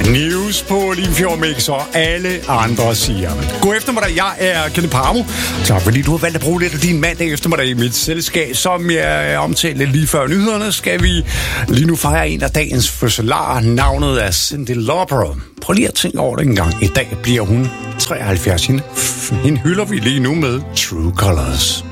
News på Limfjord Mix, og alle andre siger god eftermiddag, jeg er Kenneth Parmo. Tak fordi du har valgt at bruge lidt af din mandag eftermiddag i mit selskab. Som jeg omtalte lige før nyhederne, skal vi lige nu fejre en af dagens fødselarer. Navnet er Cyndi Lauper. Prøv lige at tænke over det en gang. I dag bliver hun 73. Hende hylder vi lige nu med True Colors.